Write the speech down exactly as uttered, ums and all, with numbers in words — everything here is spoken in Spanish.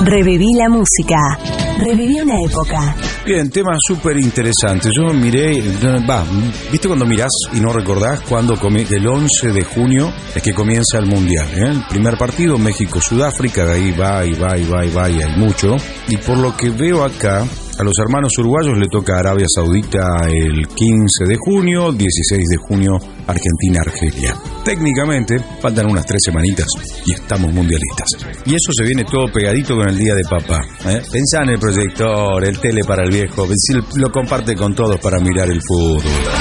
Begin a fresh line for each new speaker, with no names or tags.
Reviví la música. Reviví una época.
Bien, tema súper interesante. Yo miré, va, ¿viste cuando mirás y no recordás cuándo comie- el once de junio es que comienza el Mundial? ¿eh? El primer partido, México-Sudáfrica, de ahí va y va y va y va y hay mucho. Y por lo que veo acá, a los hermanos uruguayos le toca a Arabia Saudita el quince de junio, dieciséis de junio Argentina-Argelia. Técnicamente faltan unas tres semanitas y estamos mundialistas. Y eso se viene todo pegadito con el Día de Papá. ¿eh? Pensá en el proyector, el tele para el viejo, lo comparte con todos para mirar el fútbol.